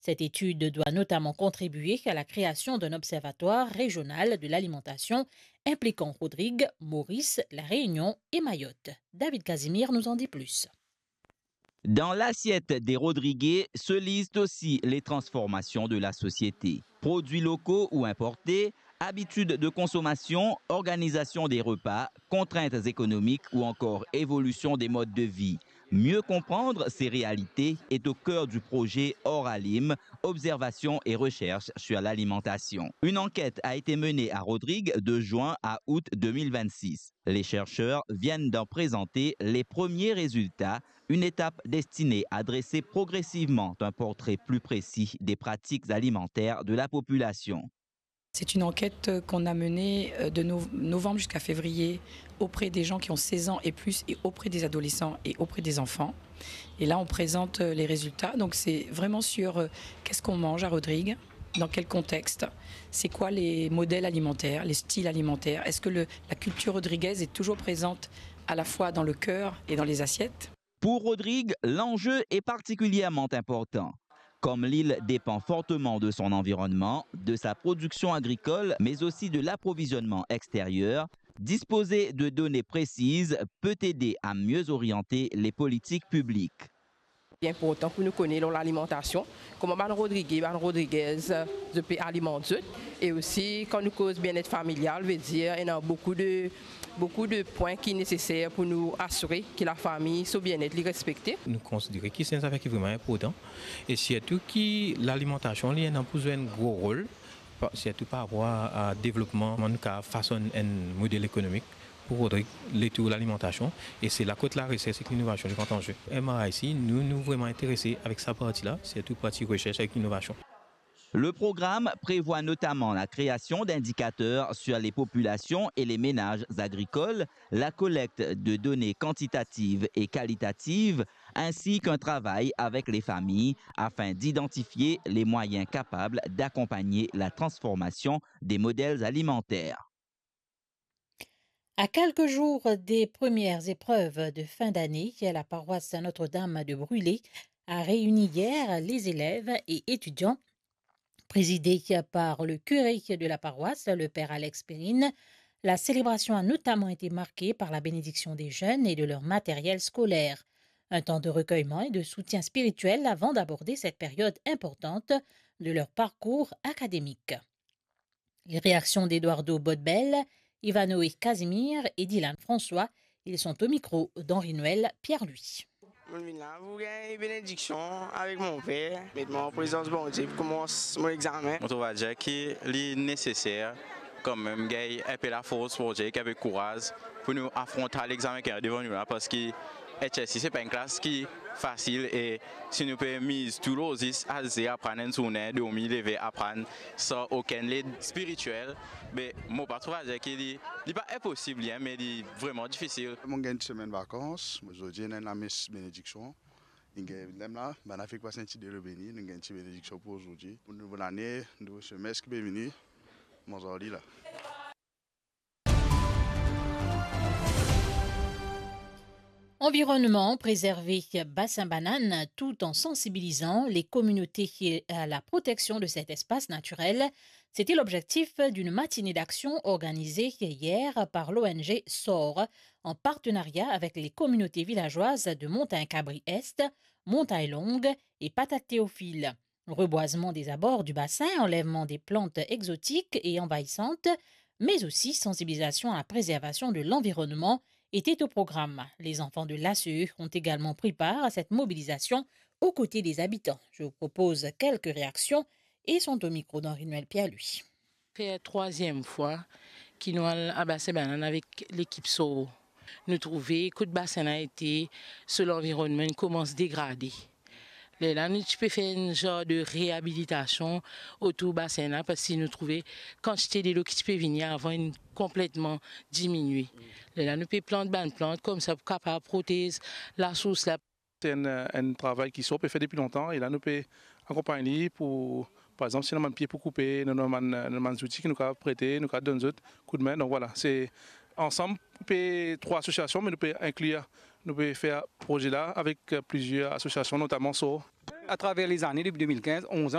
Cette étude doit notamment contribuer à la création d'un observatoire régional de l'alimentation impliquant Rodrigue, Maurice, La Réunion et Mayotte. David Casimir nous en dit plus. Dans l'assiette des Rodriguez se lisent aussi les transformations de la société. Produits locaux ou importés, habitudes de consommation, organisation des repas, contraintes économiques ou encore évolution des modes de vie. Mieux comprendre ces réalités est au cœur du projet Oralim, observation et recherche sur l'alimentation. Une enquête a été menée à Rodrigue de juin à août 2026. Les chercheurs viennent d'en présenter les premiers résultats, une étape destinée à dresser progressivement un portrait plus précis des pratiques alimentaires de la population. C'est une enquête qu'on a menée de novembre jusqu'à février auprès des gens qui ont 16 ans et plus et auprès des adolescents et auprès des enfants. Et là, on présente les résultats. Donc, c'est vraiment sur qu'est-ce qu'on mange à Rodrigue, dans quel contexte, c'est quoi les modèles alimentaires, les styles alimentaires. Est-ce que la culture rodriguaise est toujours présente à la fois dans le cœur et dans les assiettes? Pour Rodrigue, l'enjeu est particulièrement important. Comme l'île dépend fortement de son environnement, de sa production agricole, mais aussi de l'approvisionnement extérieur, disposer de données précises peut aider à mieux orienter les politiques publiques. C'est important pour nous connaître l'alimentation, comment Rodriguez peut alimenter, et aussi quand nous cause bien-être familial, veut dire il y a beaucoup de points qui sont nécessaires pour nous assurer que la famille soit bien-être respectée. Nous considérons que c'est un affaire qui est vraiment important et surtout que l'alimentation a un gros rôle, surtout par rapport au développement, de façon un modèle économique pour Rodrigue, l'alimentation. Et c'est la côte la recherche et l'innovation qui est en jeu. MRA ici, nous vraiment intéressés avec sa partie-là, surtout partie recherche avec l'innovation. Le programme prévoit notamment la création d'indicateurs sur les populations et les ménages agricoles, la collecte de données quantitatives et qualitatives, ainsi qu'un travail avec les familles afin d'identifier les moyens capables d'accompagner la transformation des modèles alimentaires. À quelques jours des premières épreuves de fin d'année, la paroisse Notre-Dame de Brûlé a réuni hier les élèves et étudiants. Présidée par le curé de la paroisse, le père Alex Perrine, la célébration a notamment été marquée par la bénédiction des jeunes et de leur matériel scolaire. Un temps de recueillement et de soutien spirituel avant d'aborder cette période importante de leur parcours académique. Les réactions d'Eduardo Bodbel, Ivanoé Casimir et Dylan François, ils sont au micro d'Henri-Noël Pierre-Louis. Je viens là pour gagner une bénédiction avec mon père, mettre moi en présence de bon Dieu pour commencer mon examen. Je trouve qu'il est nécessaire quand même gagner un peu la force pour Dieu, avec courage pour nous affronter l'examen qui est devant nous là, parce que HSI c'est pas une classe qui est facile et si nous pouvons mise tout l'osis à apprendre une journée, dormir, lever, apprendre sans aucun aide spirituel, mais moi pas trouve qu'il n'est pas impossible mais il est vraiment difficile. Mon gain de semaine de vacances, aujourd'hui on a la messe bénédiction. Nous avons là, fait quoi sentir de béni, nous avons une bénédiction pour aujourd'hui. Pour une nouvelle année, nous semestre qui est venu, mon aujourd'hui là. Environnement, préserver bassin banane tout en sensibilisant les communautés à la protection de cet espace naturel. C'était l'objectif d'une matinée d'action organisée hier par l'ONG SOR en partenariat avec les communautés villageoises de Montagne-Cabri-Est, Montagne-Longue et Patate-Théophile. Reboisement des abords du bassin, enlèvement des plantes exotiques et envahissantes, mais aussi sensibilisation à la préservation de l'environnement était au programme. Les enfants de l'ACE ont également pris part à cette mobilisation aux côtés des habitants. Je vous propose quelques réactions et sont au micro d'Henri-Noël Pierre-Louis. C'est la troisième fois qu'ils nous à bassin banane avec l'équipe SORO. Nous trouvons que le bassin a été sur l'environnement commence à dégrader. Là, nous pouvons faire un genre de réhabilitation autour du bassin parce que nous trouvons la quantité de l'eau qui peut venir avant une complètement diminuer. Là, nous pouvons planter des plantes comme ça pour capable protéger la source. C'est un travail qui peut faire depuis longtemps et là, nous pouvons accompagner pour, par exemple, si nous avons un pied pour couper, nous avons des outils qui nous peuvent prêter, nous pouvons donner un coup de main. Donc voilà, c'est ensemble, nous pouvons 3 associations, mais nous pouvons inclure. Nous pouvons faire ce projet-là avec plusieurs associations, notamment SOR. À travers les années, depuis 2015, 11 ans,